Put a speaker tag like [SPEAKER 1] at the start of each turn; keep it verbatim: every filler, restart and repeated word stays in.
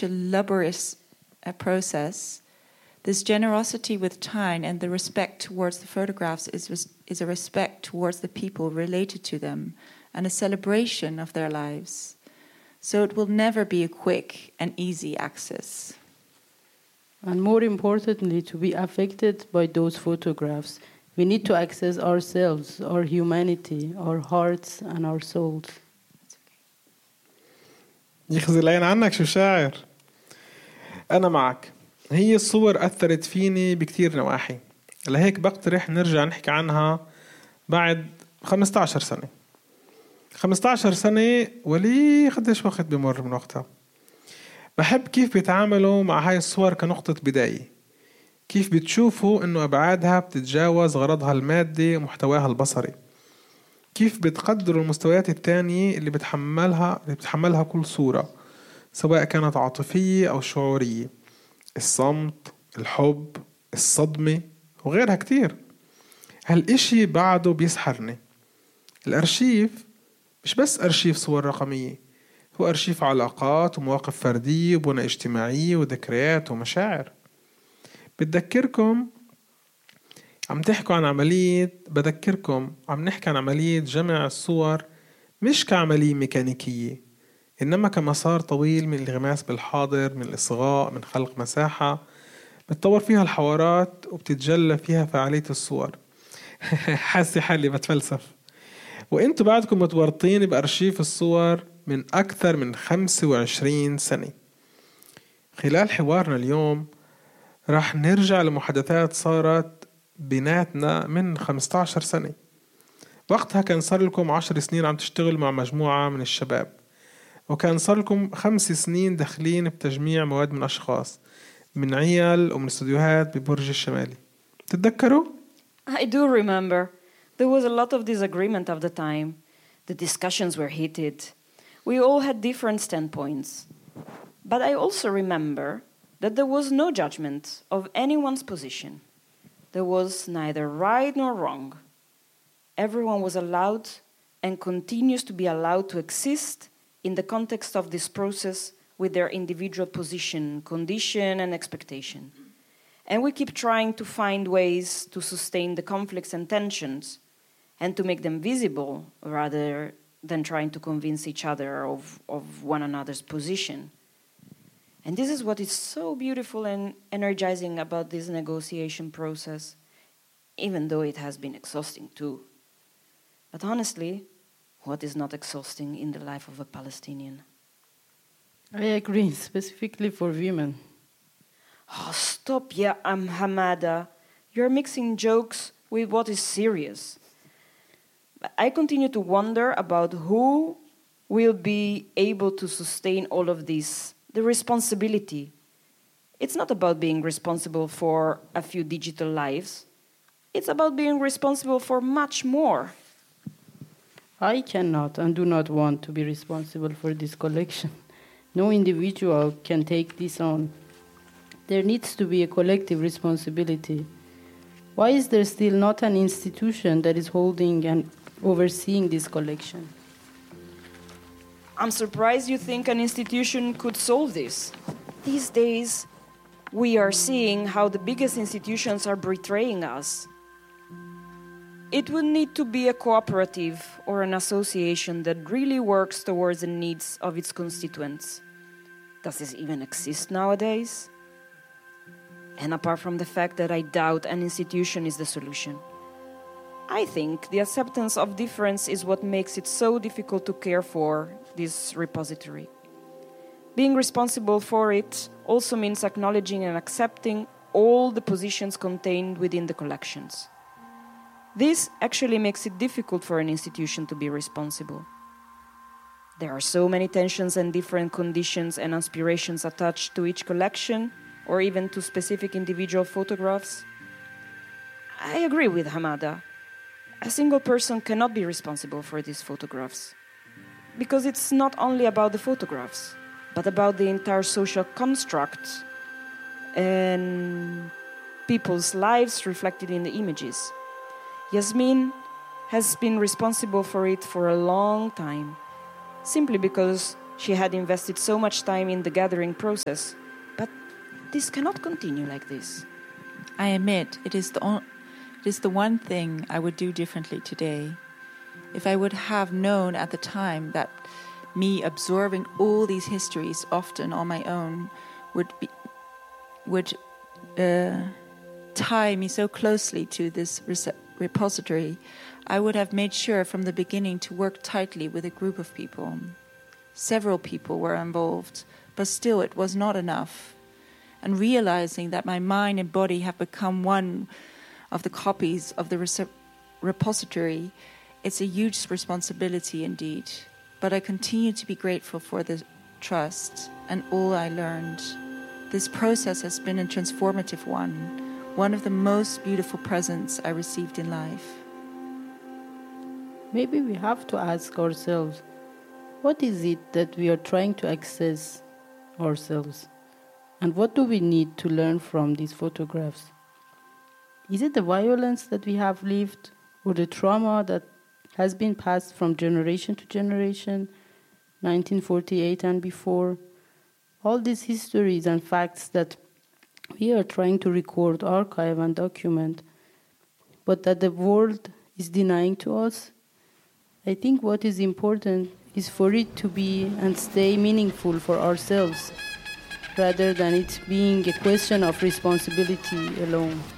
[SPEAKER 1] a laborious uh, process, this generosity with time and the respect towards the photographs is, res- is a respect towards the people related to them and a celebration of their lives. So it will never be a quick and easy access.
[SPEAKER 2] And more importantly, to be affected by those photographs, we need to access ourselves, our humanity, our hearts and our souls.
[SPEAKER 3] يخزي العين عنك شو شاعر. أنا معك. هي الصور أثرت فيني بكتير نواحي. لهيك بقترح نرجع نحكي عنها بعد خمسة عشر سنة. خمسة عشر سنة ولي قديش وقت بمر من وقتها. بحب كيف بيتعاملوا مع هاي الصور كنقطة بداية. كيف بتشوفوا إنه أبعادها بتتجاوز غرضها المادي ومحتواها البصري. كيف بتقدروا المستويات التانية اللي بتحملها اللي بتحملها كل صورة، سواء كانت عاطفية أو شعورية. الصمت، الحب، الصدمة وغيرها كتير. هالإشي بعده بيسحرني. الأرشيف مش بس أرشيف صور رقمية، هو أرشيف علاقات ومواقف فردية وبنى اجتماعية وذكريات ومشاعر. بتذكركم عم تحكوا عن عملية بذكركم عم نحكي عن عملية جمع الصور مش كعملية ميكانيكية، إنما كمسار طويل من الانغماس بالحاضر، من الإصغاء، من خلق مساحة بتطور فيها الحوارات وبتتجلى فيها فعالية الصور. حاسي حالي بتفلسف. وإنتوا بعدكم متورطين بأرشيف الصور من أكثر من خمسة وعشرين سنة. خلال حوارنا اليوم راح نرجع لمحادثات صارت بيناتنا من خمسة عشر سنة. وقتها كان صار لكم عشر سنين عم تشتغل مع مجموعة من الشباب، وكان صار لكم خمس سنين داخلين بتجميع مواد من أشخاص من عيال ومن استوديوهات ببرج الشمالي. تتذكروا؟
[SPEAKER 4] I do remember. There was a lot of disagreement at the time. The discussions were heated. We all had different standpoints. But I also remember that there was no judgment of anyone's position. There was neither right nor wrong. Everyone was allowed and continues to be allowed to exist in the context of this process with their individual position, condition, and expectation. And we keep trying to find ways to sustain the conflicts and tensions and to make them visible rather than trying to convince each other of, of one another's position. And this is what is so beautiful and energizing about this negotiation process, even though it has been exhausting too. But honestly, what is not exhausting in the life of a Palestinian?
[SPEAKER 2] I agree, specifically for women.
[SPEAKER 4] Oh, stop, yeah, um, Hamada. You're mixing jokes with what is serious. But I continue to wonder about who will be able to sustain all of this, the responsibility. It's not about being responsible for a few digital lives. It's about being responsible for much more.
[SPEAKER 2] I cannot and do not want to be responsible for this collection. No individual can take this on. There needs to be a collective responsibility. Why is there still not an institution that is holding and overseeing this collection?
[SPEAKER 4] I'm surprised you think an institution could solve this. These days, we are seeing how the biggest institutions are betraying us. It would need to be a cooperative or an association that really works towards the needs of its constituents. Does this even exist nowadays? And apart from the fact that I doubt an institution is the solution, I think the acceptance of difference is what makes it so difficult to care for this repository. Being responsible for it also means acknowledging and accepting all the positions contained within the collections. This actually makes it difficult for an institution to be responsible. There are so many tensions and different conditions and aspirations attached to each collection, or even to specific individual photographs. I agree with Hamada. A single person cannot be responsible for these photographs, because it's not only about the photographs, but about the entire social construct and people's lives reflected in the images. Yasmin has been responsible for it for a long time, simply because She had invested so much time in the gathering process, but this cannot continue like this.
[SPEAKER 1] I admit it is the on- it is the one thing I would do differently today. If I would have known at the time that me absorbing all these histories often on my own would be would uh, tie me so closely to this rece- repository, I would have made sure from the beginning to work tightly with a group of people. Several people were involved, but still it was not enough. And realizing that my mind and body have become one of the copies of the rece- repository, it's a huge responsibility indeed. But I continue to be grateful for the trust and all I learned. This process has been a transformative one, one of the most beautiful presents I received in life.
[SPEAKER 2] Maybe we have to ask ourselves, what is it that we are trying to access ourselves? And what do we need to learn from these photographs? Is it the violence that we have lived, or the trauma that has been passed from generation to generation, nineteen forty-eight and before? All these histories and facts that we are trying to record, archive, and document, but that the world is denying to us. I think what is important is for it to be and stay meaningful for ourselves, rather than it being a question of responsibility alone.